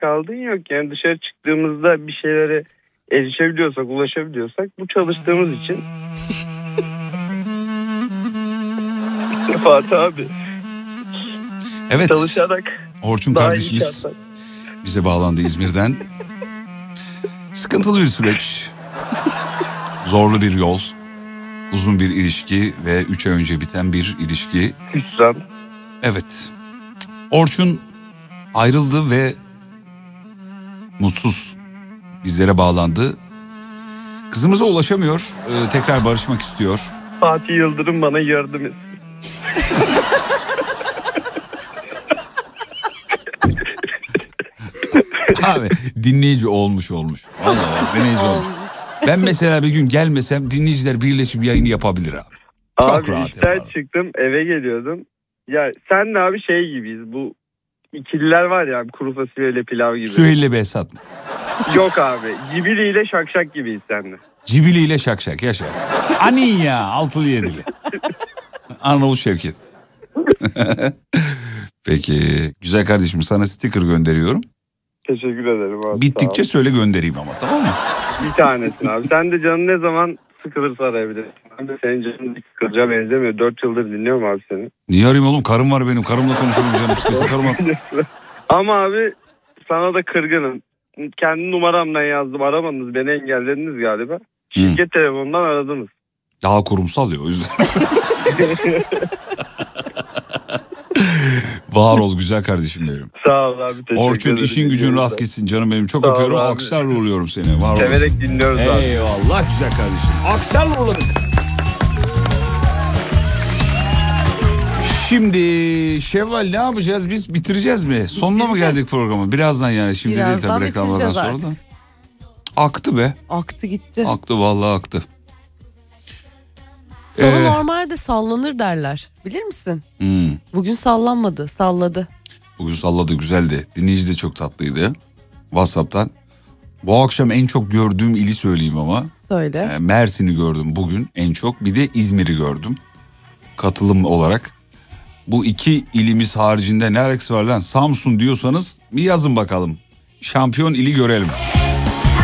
kaldığın yok. Yani dışarı çıktığımızda bir şeylere erişebiliyorsak, ulaşabiliyorsak bu çalıştığımız için. Fatih abi. Evet. Çalışarak. Orçun kardeşimiz bize bağlandı İzmir'den. Sıkıntılı bir süreç. Zorlu bir yol. Uzun bir ilişki ve 3 ay önce biten bir ilişki. Hüsran. Evet. Orçun ayrıldı ve mutsuz bizlere bağlandı. Kızımıza ulaşamıyor. Tekrar barışmak istiyor. Fatih Yıldırım bana yardım et. Abi dinleyici olmuş. Vallahi dinleyici olmuş. Ben mesela bir gün gelmesem dinleyiciler birleşip yayını yapabilir abi. Çok abi rahat işten yapar. çıktım, eve geliyordum. Ya senle abi şey gibiyiz, bu ikililer var ya, kuru fasulyeyle pilav gibi. Süheyl Behzat mı? Yok abi, Cibili ile Şakşak gibiyiz seninle. Cibili ile Şakşak yaşa. Ani ya altılı yedili. Arnavut Şevket. Peki güzel kardeşim, sana sticker gönderiyorum. Teşekkür ederim abi. Bittikçe söyle göndereyim ama, tamam mı? Bir tanesini abi. Sen de canın ne zaman sıkılırsa arayabilirsin. Ben de senin canın hiç sıkılacağı benzemiyor. 4 yıldır dinliyorum abi seni. Niye arayayım oğlum? Karım var benim. Karımla konuşuyorum canım sıkılsa karıma. Ama abi sana da kırgınım. Kendi numaramdan yazdım. Aramadınız, beni engellediniz galiba. Şirket telefonundan aradınız. Daha kurumsal ya, o yüzden. Var ol güzel kardeşim benim. Sağ ol abi. Teşekkür Orçun ederim. işin gücün rast gitsin canım benim. Çok Sağ ol öpüyorum. abi. Alkışlarla uğurluyorum seni. Var Severek olasın. dinliyoruz abi. Eyvallah güzel kardeşim. Alkışlarla uğurladık. Şimdi Şevval ne yapacağız? Biz bitireceğiz mi? Sonuna mı geldik programı? Birazdan yani. Şimdi değil tabii, reklamlardan sonra da. Aktı be. Aktı gitti. Aktı vallahi aktı. Salı normalde sallanır derler. Bilir misin? Bugün sallanmadı. Salladı. Bugün salladı, güzeldi. Dinleyici de çok tatlıydı. WhatsApp'tan. Bu akşam en çok gördüğüm ili söyleyeyim ama. Söyle. Mersin'i gördüm bugün en çok. Bir de İzmir'i gördüm. Katılım olarak. Bu iki ilimiz haricinde ne alakası var lan? Samsun diyorsanız bir yazın bakalım. Şampiyon ili görelim.